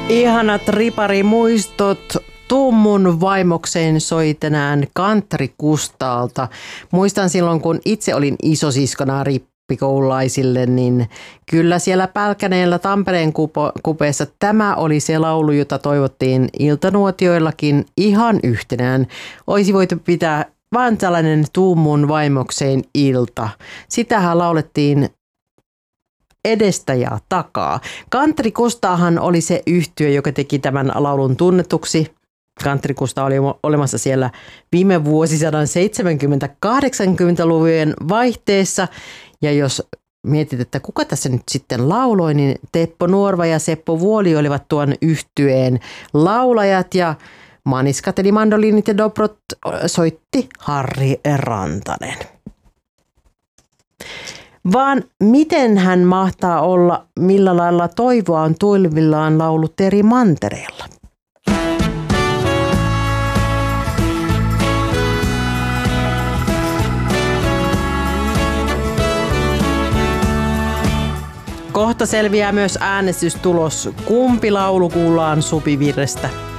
Ihanat riparimuistot. Tummun vaimokseen soi tänään Kantri Kustaalta. Muistan silloin, kun itse olin isosiskona rippikoululaisille, niin kyllä siellä Pälkäneellä Tampereen kupeessa tämä oli se laulu, jota toivottiin iltanuotioillakin ihan yhtenään. Olisi voitu pitää vaan tällainen Tummun vaimokseen ilta. Sitähän laulettiin edestä ja takaa. Kantri Kustaahan oli se yhtye, joka teki tämän laulun tunnetuksi. Kantri Kusta oli olemassa siellä viime vuosisadan 70-80-luvujen vaihteessa. Ja jos mietit, että kuka tässä nyt sitten lauloi, niin Teppo Nuorva ja Seppo Vuoli olivat tuon yhtyeen laulajat ja maniskat eli mandoliinit ja dobrot soitti Harri Rantanen. Vaan miten hän mahtaa olla, millä lailla toivoa on tuilvillaan laullut eri mantereella? Kohta selviää myös äänestystulos. Kumpi laulu kuullaan Supi Virrestä?